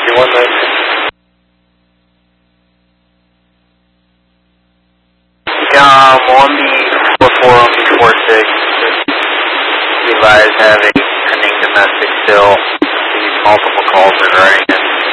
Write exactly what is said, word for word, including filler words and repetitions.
You one nineteen. Um, one B four four, one B four six. Be advised having pending domestic still. These multiple calls regarding